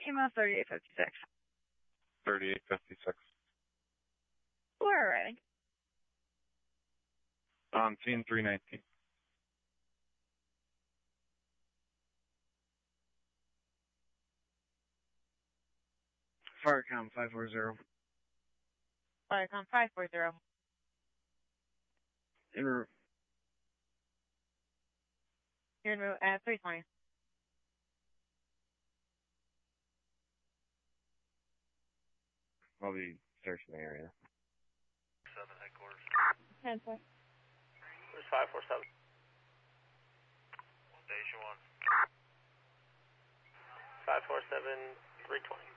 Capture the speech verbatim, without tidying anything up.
Email thirty-eight fifty-six. thirty-eight fifty-six. We're arriving. On scene three nineteen. Firecom five four zero. Firecom five four zero. En route. You're en route at three twenty. I'll be searching the area. Seven headquarters. ten four. Where's five four seven? Station one. Five four seven three twenty.